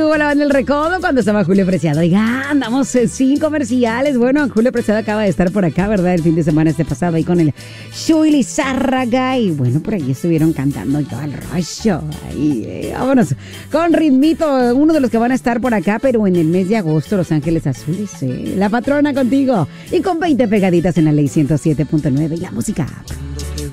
estuvo la banda El Recodo cuando estaba Julio Preciado. Oiga, andamos sin comerciales. Bueno, Julio Preciado acaba de estar por acá, ¿verdad? El fin de semana pasado ahí con el Chuy Lizárraga. Y bueno, por ahí estuvieron cantando y todo el rollo. Ahí, vámonos con ritmito. Uno de los que van a estar por acá, pero en el mes de agosto, Los Ángeles Azules. La Patrona contigo. Y con 20 pegaditas en la ley 107.9 y la música.